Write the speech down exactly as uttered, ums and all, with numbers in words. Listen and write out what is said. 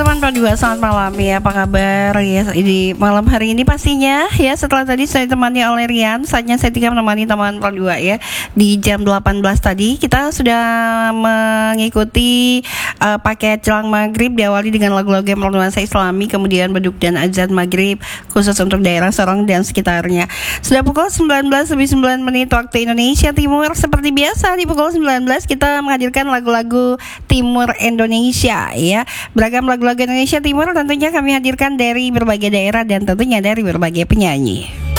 Teman Dua, selamat malam ya, apa kabar ya di malam hari ini pastinya ya. Setelah tadi saya ditemani oleh Rian, saatnya saya tinggal menemani teman Dua ya. Di jam delapan belas tadi kita sudah mengikuti uh, paket jelang maghrib, diawali dengan lagu-lagu yang bernuansa Islami, kemudian beduk dan azan maghrib khusus untuk daerah Sorong dan sekitarnya. Sudah pukul sembilan belas lebih sembilan menit waktu Indonesia Timur. Seperti biasa di pukul sembilan belas kita menghadirkan lagu-lagu Timur Indonesia ya. Beragam lagu-lagu Indonesia Timur tentunya kami hadirkan dari berbagai daerah dan tentunya dari berbagai penyanyi.